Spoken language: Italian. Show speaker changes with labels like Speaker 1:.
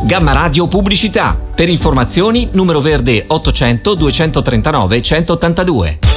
Speaker 1: Gamma Radio Pubblicità. Per informazioni numero verde 800 239 182.